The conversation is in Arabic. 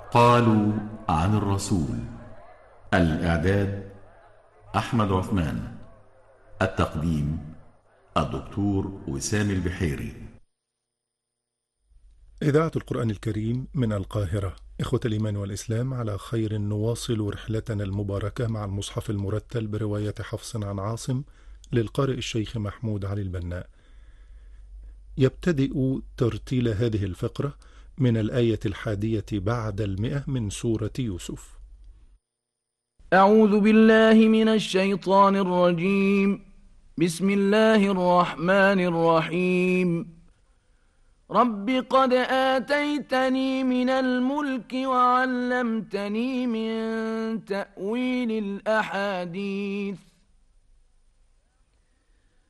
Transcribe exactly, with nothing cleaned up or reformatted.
قالوا عن الرسول. الإعداد أحمد عثمان. التقديم الدكتور وسام البحيري. إذاعة القرآن الكريم من القاهرة. إخوة الإيمان والإسلام، على خير نواصل رحلتنا المباركة مع المصحف المرتل برواية حفص عن عاصم للقارئ الشيخ محمود علي البناء. يبتدئ ترتيل هذه الفقرة من الآية الحادية بعد المئة من سورة يوسف. أعوذ بالله من الشيطان الرجيم. بسم الله الرحمن الرحيم. رب قد آتيتني من الملك وعلمتني من تأويل الأحاديث